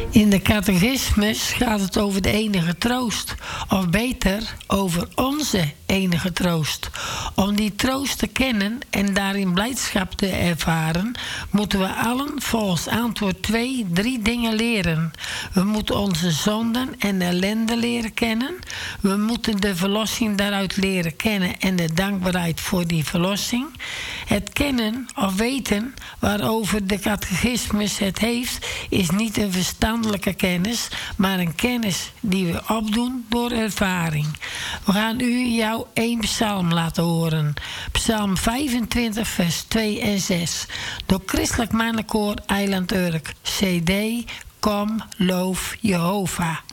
In de catechismus gaat het over de enige troost. Of beter, over onze enige troost. Om die troost te kennen en daarin blijdschap te ervaren, moeten we allen volgens antwoord 2 3 dingen leren. We moeten onze zonden en ellende leren kennen. We moeten de verlossing daaruit leren kennen en de dankbaarheid voor die verlossing. Het kennen of weten waarover de catechismus het heeft, is niet een verstandelijke kennis, maar een kennis die we opdoen door ervaring. We gaan jou 1 psalm laten horen. Psalm 25, vers 2 en 6. Door Christelijk Mannenkoor Eiland Urk. CD Kom, loof Jehovah.